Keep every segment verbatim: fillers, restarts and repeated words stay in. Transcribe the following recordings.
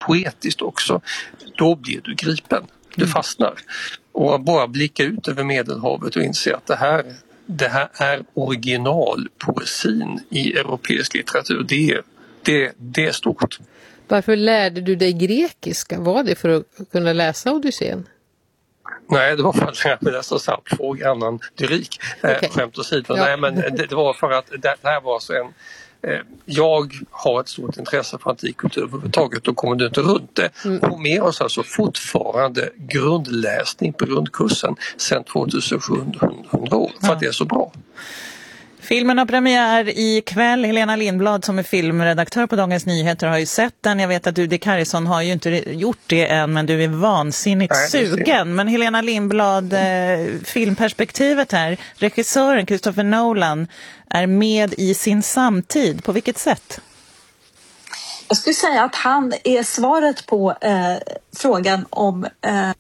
poetiskt också, då blir du gripen. Du fastnar. Och bara blicka ut över Medelhavet och inse att det här, det här är originalpoesin i europeisk litteratur. Det är, det, det är stort. Varför lärde du dig grekiska? Var det för att kunna läsa Odysseen? Nej, det var för att jag läste Sappho, annan lyrik. Okay. Eh, skämt åsido. Ja. Nej, men det, det var för att det, det här var så en... Eh, jag har ett stort intresse för antikkultur överhuvudtaget och kommer du inte runt det. Mm. Och med oss alltså fortfarande grundläsning på grundkursen sedan tjugosjuhundra år. För ja. Att det är så bra. Filmen har premiär ikväll. Helena Lindblad som är filmredaktör på Dagens Nyheter har ju sett den. Jag vet att du, Dick Harrison, har ju inte gjort det än, men du är vansinnigt Nej, sugen. Men Helena Lindblad, eh, filmperspektivet här, regissören Christopher Nolan är med i sin samtid. På vilket sätt? Jag skulle säga att han är svaret på eh, frågan om... Eh,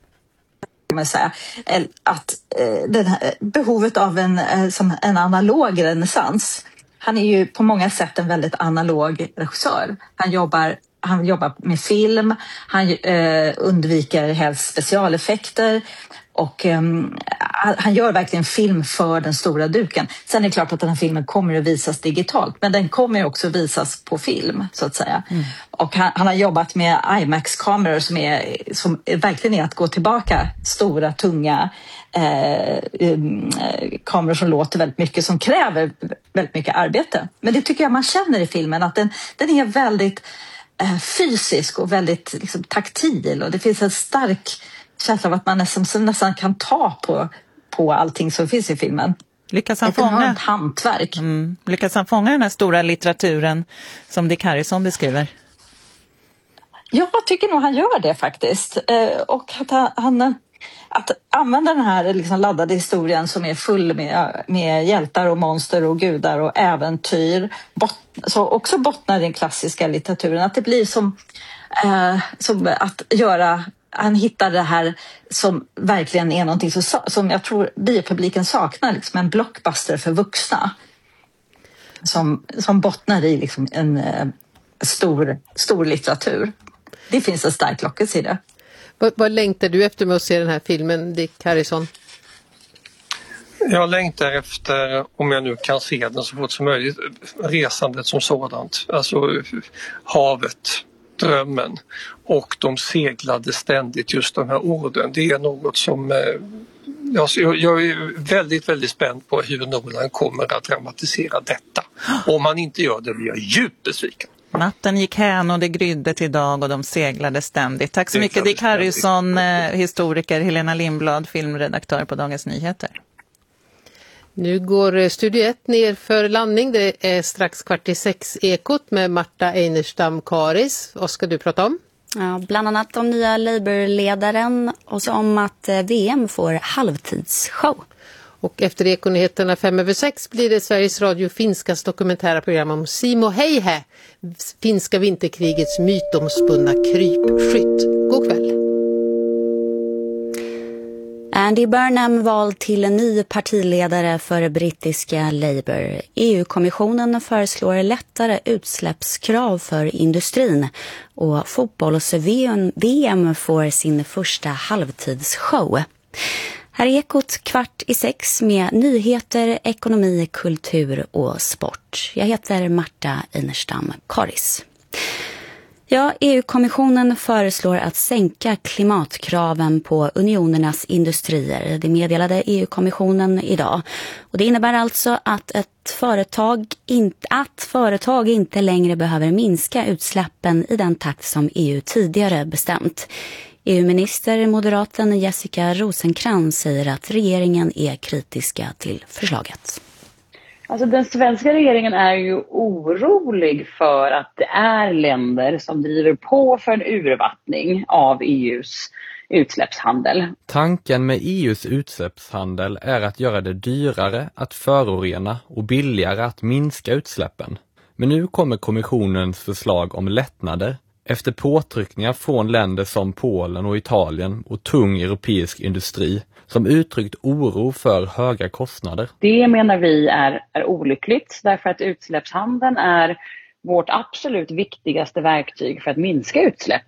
Säga, att eh, den här, behovet av en, eh, som en analog renässans. Han är ju på många sätt en väldigt analog regissör. Han jobbar, han jobbar med film, han eh, undviker helst specialeffekter och eh, han gör verkligen film för den stora duken. Sen är det klart att den här filmen kommer att visas digitalt, men den kommer också visas på film så att säga. Mm. Och han, han har jobbat med IMAX-kameror som, är, som är, verkligen är att gå tillbaka. Stora, tunga eh, um, kameror som låter väldigt mycket, som kräver väldigt mycket arbete. Men det tycker jag man känner i filmen, att den, den är väldigt eh, fysisk och väldigt liksom, taktil. Och det finns en stark känsla av att man nästan, nästan kan ta på, på allting som finns i filmen. Lyckas han ett fånga enormt hantverk. Mm. Lyckas han fånga den här stora litteraturen som Dick Harrison beskriver? Jag tycker nog han gör det faktiskt. Eh, och att han att använda den här liksom laddade historien som är full med, med hjältar och monster och gudar och äventyr, bot, så också bottnar i den klassiska litteraturen. Att det blir som, eh, som att göra... Han hittar det här som verkligen är någonting som, som jag tror biopubliken saknar, liksom en blockbuster för vuxna. Som, som bottnar i liksom en eh, stor, stor litteratur. Det finns en stark lockelse i det. Vad, vad längtar du efter med att se den här filmen, Dick Harrison? Jag längtar efter, om jag nu kan se den så fort som möjligt, resandet som sådant. Alltså havet, drömmen, och de seglade ständigt just de här orden. Det är något som jag, jag är väldigt, väldigt spänd på hur Nolan kommer att dramatisera detta. Om man inte gör det blir jag djupt besviken. Natten gick hän och det grydde till dag och de seglade ständigt. Tack så mycket Dick Harrison, historiker, Helena Lindblad, filmredaktör på Dagens Nyheter. Nu går Studio ett ner för landning. Det är strax kvart i sex Ekot med Marta Einerstam Karis. Vad ska du prata om? Ja, bland annat om nya Labour-ledaren och så om att V M får halvtidsshow. Och efter Ekonyheterna fem över sex blir det Sveriges Radio Finskas dokumentära program om Simo Heihe, finska vinterkrigets mytomspunna krypskytt. God kväll. Andy Burnham vald till en ny partiledare för brittiska Labour. E U-kommissionen föreslår lättare utsläppskrav för industrin och fotbolls-V M får sin första halvtidsshow. Här är Ekot kvart i sex med nyheter, ekonomi, kultur och sport. Jag heter Marta Einerstam Karis. Ja, E U-kommissionen föreslår att sänka klimatkraven på unionernas industrier. Det meddelade E U-kommissionen idag. Och det innebär alltså att ett företag inte, att företag inte längre behöver minska utsläppen i den takt som E U tidigare bestämt. E U-minister moderaten Jessica Rosenkrantz säger att regeringen är kritiska till förslaget. Alltså den svenska regeringen är ju orolig för att det är länder som driver på för en urvattning av E U:s utsläppshandel. Tanken med E U:s utsläppshandel är att göra det dyrare att förorena och billigare att minska utsläppen. Men nu kommer kommissionens förslag om lättnader efter påtryckningar från länder som Polen och Italien och tung europeisk industri som uttryckt oro för höga kostnader. Det menar vi är, är olyckligt därför att utsläppshandeln är vårt absolut viktigaste verktyg för att minska utsläpp